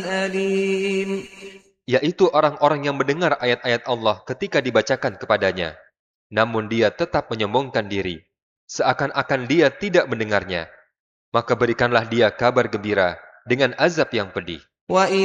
أليم. yaitu orang-orang yang mendengar ayat-ayat Allah ketika dibacakan kepadanya, namun dia tetap menyombongkan diri, seakan-akan dia tidak mendengarnya. Maka berikanlah dia kabar gembira dengan azab yang pedih.